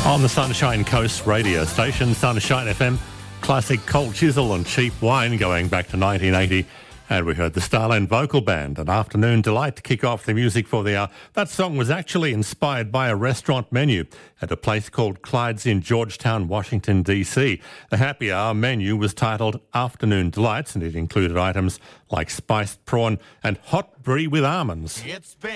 On the Sunshine Coast radio station, Sunshine FM, classic Cold Chisel and Cheap Wine going back to 1980. And we heard the Starland Vocal Band, An Afternoon Delight, to kick off the music for the hour. That song was actually inspired by a restaurant menu at a place called Clyde's in Georgetown, Washington, D.C. The happy hour menu was titled Afternoon Delights, and it included items like spiced prawn and hot brie with almonds. It's been